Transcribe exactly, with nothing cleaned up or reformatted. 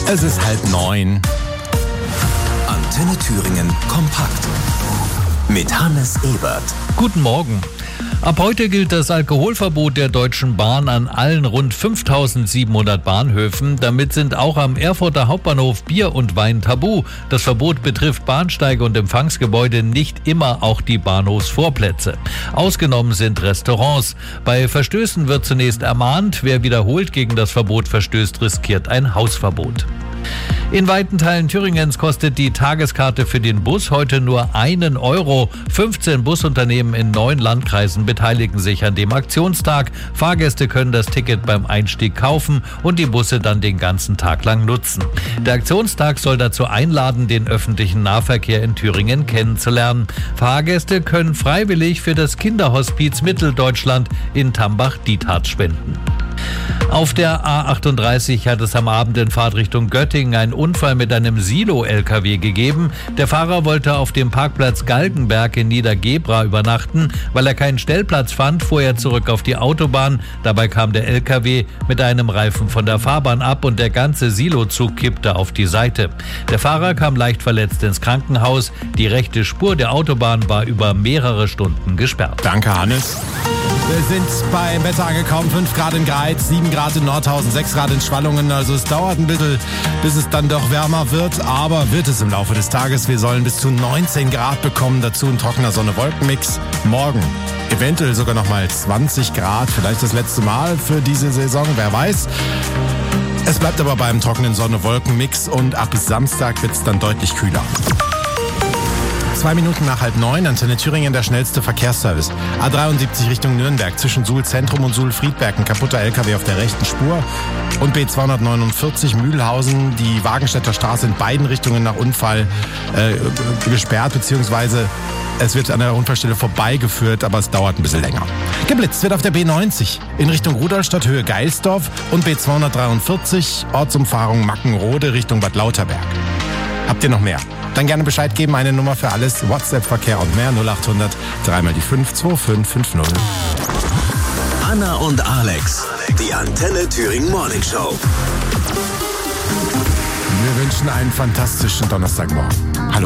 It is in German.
Es ist halb neun. Antenne Thüringen kompakt. Mit Hannes Ebert. Guten Morgen. Ab heute gilt das Alkoholverbot der Deutschen Bahn an allen rund fünftausendsiebenhundert Bahnhöfen. Damit sind auch am Erfurter Hauptbahnhof Bier und Wein tabu. Das Verbot betrifft Bahnsteige und Empfangsgebäude, nicht immer auch die Bahnhofsvorplätze. Ausgenommen sind Restaurants. Bei Verstößen wird zunächst ermahnt. Wer wiederholt gegen das Verbot verstößt, riskiert ein Hausverbot. In weiten Teilen Thüringens kostet die Tageskarte für den Bus heute nur einen Euro. fünfzehn Busunternehmen in neun Landkreisen beteiligen sich an dem Aktionstag. Fahrgäste können das Ticket beim Einstieg kaufen und die Busse dann den ganzen Tag lang nutzen. Der Aktionstag soll dazu einladen, den öffentlichen Nahverkehr in Thüringen kennenzulernen. Fahrgäste können freiwillig für das Kinderhospiz Mitteldeutschland in Tambach-Dietharz spenden. Auf der A achtunddreißig hat es am Abend in Fahrtrichtung Göttingen einen Unfall mit einem Silo-L K W gegeben. Der Fahrer wollte auf dem Parkplatz Galgenberg in Niedergebra übernachten. Weil er keinen Stellplatz fand, fuhr er zurück auf die Autobahn. Dabei kam der L K W mit einem Reifen von der Fahrbahn ab und der ganze Silozug kippte auf die Seite. Der Fahrer kam leicht verletzt ins Krankenhaus. Die rechte Spur der Autobahn war über mehrere Stunden gesperrt. Danke, Hannes. Wir sind beim Wetter angekommen. fünf Grad in Greiz, sieben Grad in Nordhausen, sechs Grad in Schwallungen. Also es dauert ein bisschen, bis es dann doch wärmer wird. Aber wird es im Laufe des Tages. Wir sollen bis zu neunzehn Grad bekommen. Dazu ein trockener Sonne-Wolken-Mix. Morgen eventuell sogar noch mal zwanzig Grad. Vielleicht das letzte Mal für diese Saison, wer weiß. Es bleibt aber beim trockenen Sonne-Wolken-Mix. Und ab Samstag wird es dann deutlich kühler. Zwei Minuten nach halb neun, Antenne Thüringen, der schnellste Verkehrsservice. A dreiundsiebzig Richtung Nürnberg, zwischen Suhl Zentrum und Suhl Friedberg, ein kaputter L K W auf der rechten Spur. Und B zweihundertneunundvierzig Mühlhausen, die Wagenstädter Straße in beiden Richtungen nach Unfall äh, gesperrt, beziehungsweise es wird an der Unfallstelle vorbeigeführt, aber es dauert ein bisschen länger. Geblitzt wird auf der B neunzig in Richtung Rudolstadt, Höhe Geilsdorf und B zweihundertdreiundvierzig, Ortsumfahrung Mackenrode Richtung Bad Lauterberg. Habt ihr noch mehr? Dann gerne Bescheid geben, eine Nummer für alles, WhatsApp-Verkehr und mehr, null achthundert, dreimal die fünf, zwei fünf fünf null. Anna und Alex, die Antenne Thüringen Morning Show. Wir wünschen einen fantastischen Donnerstagmorgen.